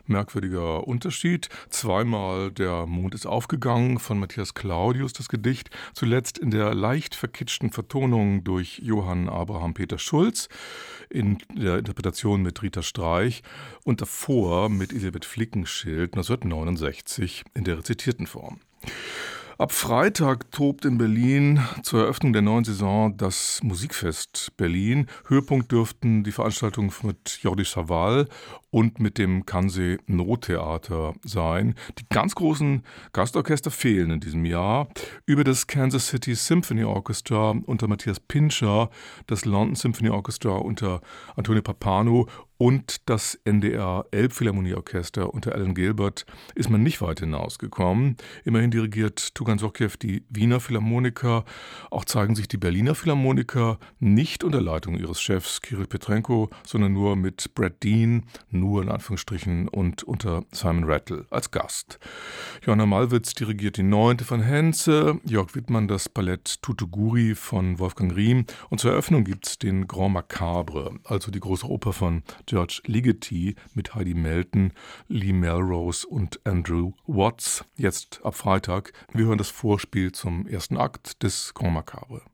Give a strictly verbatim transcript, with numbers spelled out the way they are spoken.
merkwürdiger Unterschied. Zweimal Der Mond ist aufgegangen von Matthias Claudius, das Gedicht, zuletzt in der leicht verkitschten Vertonung durch Johann Abraham Peter Schulz, in der Interpretation mit Rita Streich und davor mit Elisabeth Flickenschild neunzehnhundertneunundsechzig in der rezitierten Form. Ab Freitag tobt in Berlin zur Eröffnung der neuen Saison das Musikfest Berlin. Höhepunkt dürften die Veranstaltungen mit Jordi Savall und mit dem Kansee Nottheater sein. Die ganz großen Gastorchester fehlen in diesem Jahr. Über das Kansas City Symphony Orchestra unter Matthias Pincher, das London Symphony Orchestra unter Antonio Pappano und das N D R Elbphilharmonieorchester unter Alan Gilbert ist man nicht weit hinausgekommen. Immerhin dirigiert Tugan Sokhiev die Wiener Philharmoniker. Auch zeigen sich die Berliner Philharmoniker nicht unter Leitung ihres Chefs Kirill Petrenko, sondern nur mit Brad Dean, nur in Anführungsstrichen, und unter Simon Rattle als Gast. Johanna Malwitz dirigiert die Neunte von Henze, Jörg Wittmann das Ballett Tutuguri von Wolfgang Riem und zur Eröffnung gibt es den Grand Macabre, also die große Oper von George Ligeti mit Heidi Melton, Lee Melrose und Andrew Watts. Jetzt ab Freitag. Wir hören das Vorspiel zum ersten Akt des Grand Macabre.